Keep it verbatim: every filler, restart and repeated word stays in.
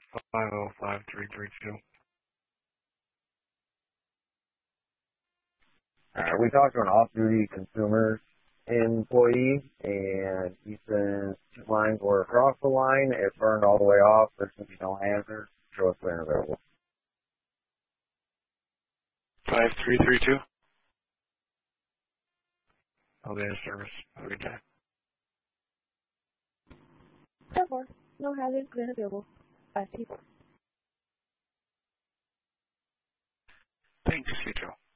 five oh five three three two. Uh, we talked to an off-duty consumer employee, and he says two lines were across the line. It burned all the way off. There should be no hazard. Show us when available. five three three two. I'll be in service. Have a good day. Therefore, no hazard been available. five people. Thanks, you too.